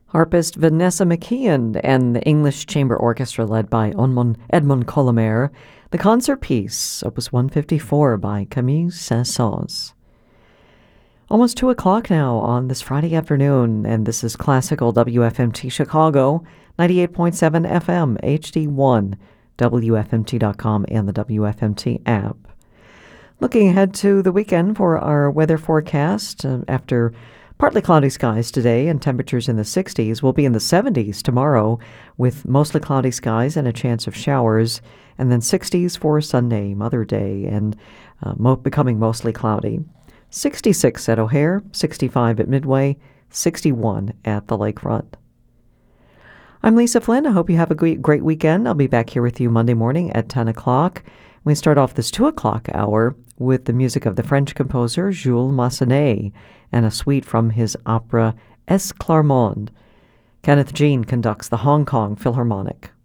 Harpist Vanessa McKeon and the English Chamber Orchestra led by Edmond Colomer. The concert piece, Opus 154 by Camille Saint-Saëns. Almost 2 o'clock now on this Friday afternoon, and this is Classical WFMT Chicago, 98.7 FM, HD1, WFMT.com, and the WFMT app. Looking ahead to the weekend for our weather forecast, after partly cloudy skies today and temperatures in the 60s, will be in the 70s tomorrow with mostly cloudy skies and a chance of showers, and then 60s for Sunday, Mother Day, and becoming mostly cloudy. 66 at O'Hare, 65 at Midway, 61 at the lakefront. I'm Lisa Flynn. I hope you have a great weekend. I'll be back here with you Monday morning at 10 o'clock. We start off this 2 o'clock hour with the music of the French composer Jules Massenet and a suite from his opera Esclarmonde. Kenneth Jean conducts the Hong Kong Philharmonic.